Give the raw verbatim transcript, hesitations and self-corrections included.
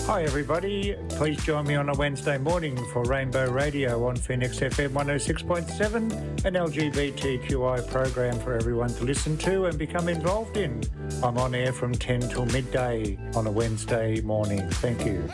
Hi everybody, please join me on a Wednesday morning for Rainbow Radio on Phoenix F M one oh six point seven, an L G B T Q I program for everyone to listen to and become involved in. I'm on air from ten till midday on a Wednesday morning. Thank you.